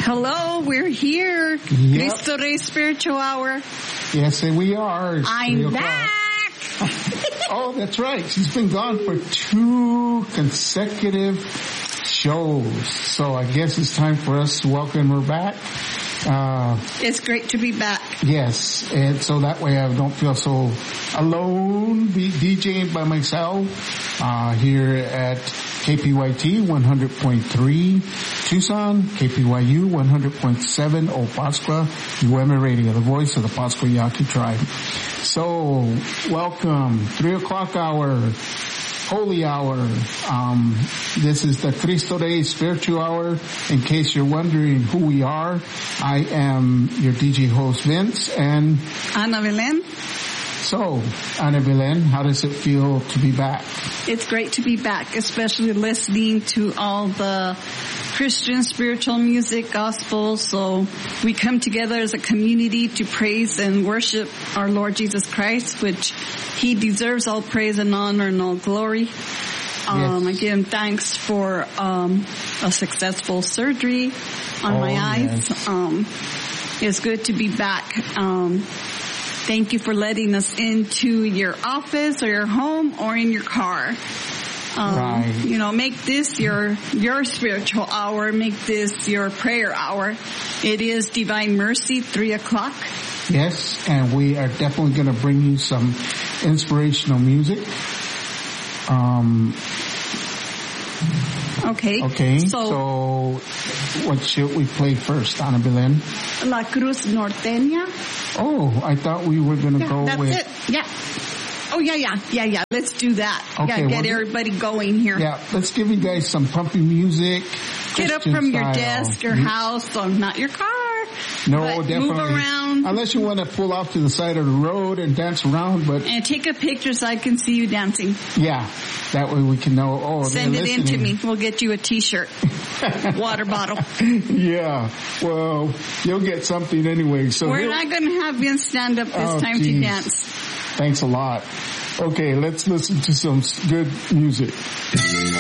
Hello, we're here. Yep. Cristo Rey Spiritual Hour. Yes, and we are. It's I'm 3:00. back. Oh, that's right. She's been gone for 2 consecutive shows. So I guess it's time for us to welcome her back. It's great to be back. Yes, and so that way I don't feel so alone DJing by myself here at KPYT 100.3 Tucson, KPYU 100.7 Old Pascua, UM Radio, the voice of the Pascua Yaqui tribe. So, welcome, 3:00 hour, Holy Hour. This is the Cristo Rey Spiritual Hour. In case you're wondering who we are, I am your DJ host Vince and Ana Belén. So, Ana Belén, how does it feel to be back? It's great to be back, especially listening to all the Christian spiritual music, gospel. So we come together as a community to praise and worship our Lord Jesus Christ, which He deserves all praise and honor and all glory. Yes. Again, thanks for a successful surgery on my eyes. Yes. It's good to be back. Thank you for letting us into your office or your home or in your car. Right. You know, make this your spiritual hour. Make this your prayer hour. It is Divine Mercy, 3:00. Yes, and we are definitely going to bring you some inspirational music. Okay. So what should we play first, Ana Belén? La Cruz Norteña. Oh, I thought we were going to go that's with... it. Yeah. Oh, yeah. Let's do that. Okay, Get everybody going here. Yeah, let's give you guys some pumpy music. Get up Christian from your style. desk, your house, so not your car. No, but definitely. Move around. Unless you want to pull off to the side of the road and dance around, but... And take a picture so I can see you dancing. Yeah, that way we can know, Send they're it in listening. to me. We'll get you a t-shirt. Water bottle. Yeah, well, you'll get something anyway. So We're not going to have Vince stand up this time to dance. Thanks a lot. Okay, let's listen to some good music.